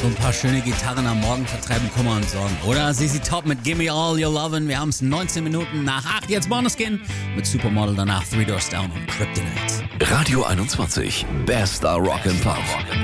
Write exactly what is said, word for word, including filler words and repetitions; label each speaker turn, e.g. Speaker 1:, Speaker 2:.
Speaker 1: So ein paar schöne Gitarren am Morgen vertreiben Kummer und Sorgen. Oder Z Z Top mit Gimme All Your Lovin'. Wir haben es neunzehn Minuten nach acht. Jetzt Måneskin mit Supermodel, danach Three Doors Down und Kryptonite.
Speaker 2: Radio einundzwanzig, Best Rock and Pop.